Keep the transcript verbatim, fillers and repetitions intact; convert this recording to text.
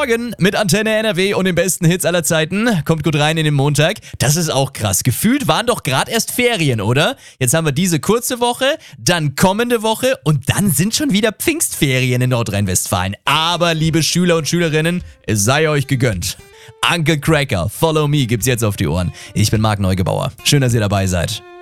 Morgen mit Antenne N R W und den besten Hits aller Zeiten. Kommt gut rein in den Montag. Das ist auch krass. Gefühlt waren doch gerade erst Ferien, oder? Jetzt haben wir diese kurze Woche, dann kommende Woche und dann sind schon wieder Pfingstferien in Nordrhein-Westfalen. Aber, liebe Schüler und Schülerinnen, es sei euch gegönnt. Uncle Cracker, Follow Me gibt's jetzt auf die Ohren. Ich bin Marc Neugebauer. Schön, dass ihr dabei seid.